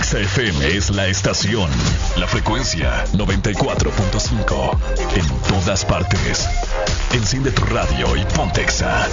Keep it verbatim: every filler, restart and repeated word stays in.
Exa F M es la estación. La frecuencia noventa y cuatro punto cinco. En todas partes. Enciende tu radio y ponte Exa.